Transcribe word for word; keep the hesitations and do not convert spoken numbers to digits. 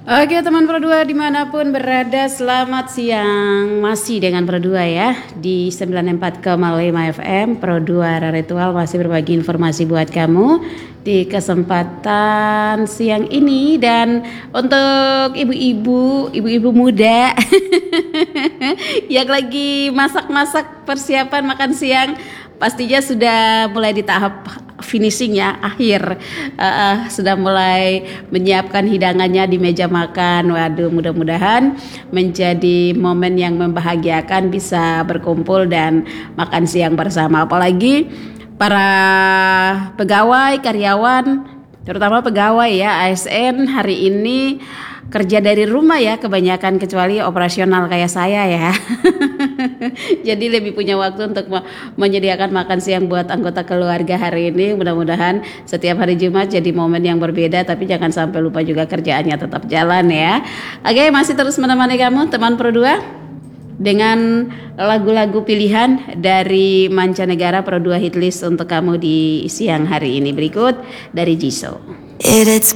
Oke teman Pro dua dimanapun berada, selamat siang. Masih dengan Pro dua ya di sembilan puluh empat koma lima F M. Pro dua Ritual masih berbagi informasi buat kamu di kesempatan siang ini. Dan untuk ibu-ibu, ibu-ibu muda yang lagi masak-masak persiapan makan siang, pastinya sudah mulai di tahap finishing ya, akhir uh, uh, sudah mulai menyiapkan hidangannya di meja makan. Waduh, mudah-mudahan menjadi momen yang membahagiakan, bisa berkumpul dan makan siang bersama. Apalagi para pegawai, karyawan, terutama pegawai ya, A S N hari ini kerja dari rumah ya kebanyakan, kecuali operasional kayak saya ya. Jadi lebih punya waktu untuk menyediakan makan siang buat anggota keluarga hari ini. Mudah-mudahan setiap hari Jumat jadi momen yang berbeda, tapi jangan sampai lupa juga kerjaannya tetap jalan ya. Oke, masih terus menemani kamu teman Pro dua dengan lagu-lagu pilihan dari mancanegara. Pro dua Hitlist untuk kamu di siang hari ini. Berikut dari Jisoo.